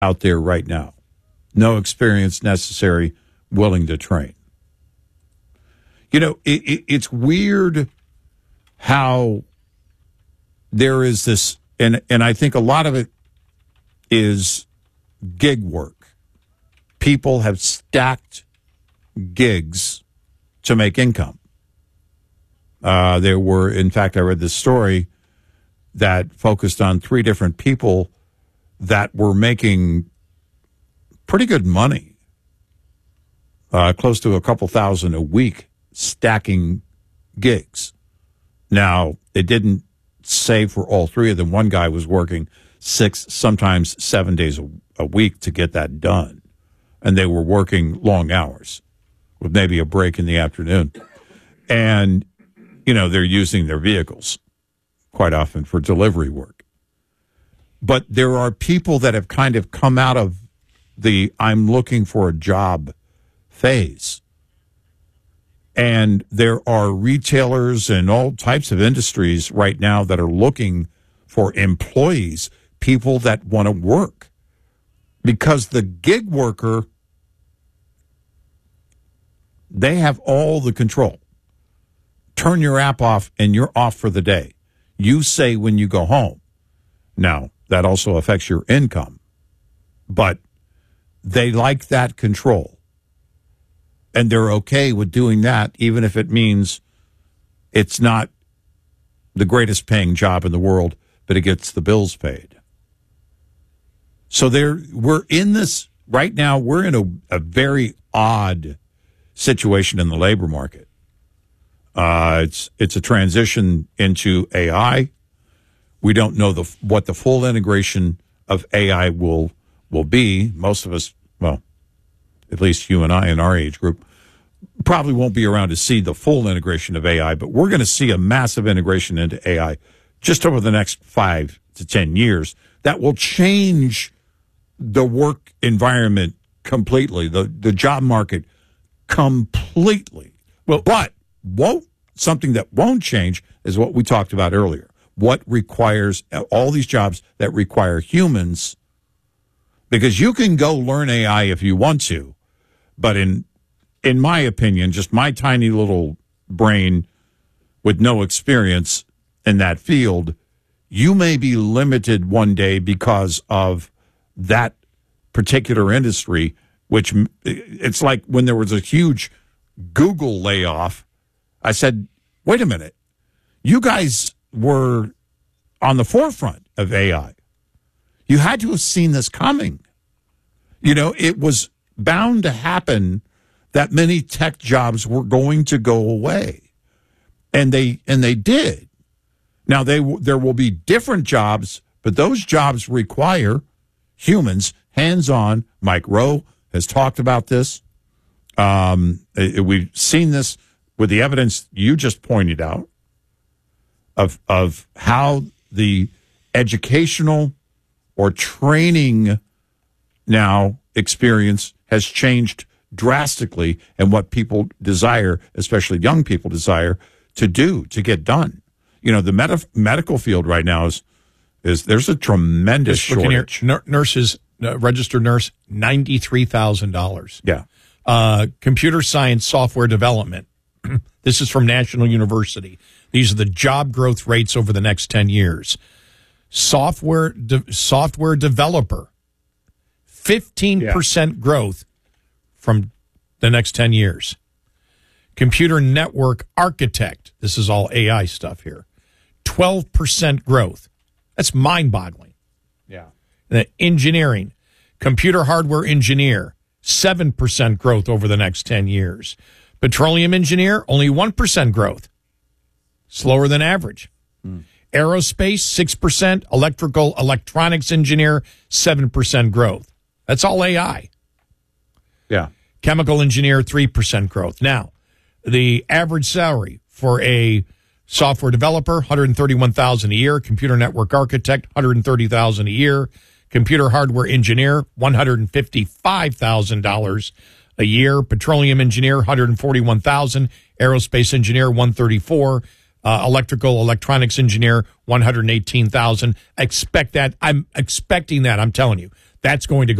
out there right now. No experience necessary, willing to train. You know, it's weird how there is this, and I think a lot of it is gig work. People have stacked gigs to make income. There were, in fact, I read this story that focused on 3 different people that were making pretty good money, close to a couple thousand a week, stacking gigs. Now, it didn't say for all 3 of them. One guy was working 6, sometimes 7 days a week to get that done. And they were working long hours with maybe a break in the afternoon. And, you know, they're using their vehicles quite often for delivery work. But there are people that have kind of come out of the I'm looking for a job phase. And there are retailers and all types of industries right now that are looking for employees, people that want to work. Because the gig worker, they have all the control. Turn your app off and you're off for the day. You say when you go home. Now, that also affects your income. But they like that control. And they're okay with doing that, even if it means it's not the greatest paying job in the world, but it gets the bills paid. So we're in this, right now, we're in a very odd situation in the labor market. It's a transition into AI. We don't know what the full integration of AI will be. Most of us, well, at least you and I in our age group, probably won't be around to see the full integration of AI, but we're going to see a massive integration into AI just over the next 5 to 10 years that will change the work environment completely, the job market completely. Well, but something that won't change is what we talked about earlier. What requires all these jobs that require humans, because you can go learn AI if you want to, but in my opinion, just my tiny little brain with no experience in that field, you may be limited one day because of that particular industry, which it's like when there was a huge Google layoff, I said, wait a minute, you guys were on the forefront of AI. You had to have seen this coming. You know, it was bound to happen that many tech jobs were going to go away. And they did. Now, there will be different jobs, but those jobs require humans, hands-on. Mike Rowe has talked about this. We've seen this with the evidence you just pointed out of how the educational or training now experience has changed drastically, and what people desire, especially young people desire to do, to get done. You know, the medical field right now is there's a tremendous shortage. Here, nurses, registered nurse, $93,000. Yeah. Computer science software development. This is from National University. These are the job growth rates over the next 10 years. Software developer, 15% growth from the next 10 years. Computer network architect, this is all AI stuff here, 12% growth. That's mind-boggling. Yeah. Engineering, computer hardware engineer, 7% growth over the next 10 years. Petroleum engineer, only 1% growth. Slower than average. Aerospace, 6%. Electrical electronics engineer, 7% growth. That's all AI. Yeah. Chemical engineer, 3% growth. Now, the average salary for a software developer, $131,000 a year. Computer network architect, $130,000 a year. Computer hardware engineer, $155,000 a year. Petroleum engineer, $141,000. Aerospace engineer, $134,000. Electrical electronics engineer, $118,000. Expect that. I'm expecting that. I'm telling you, that's going to go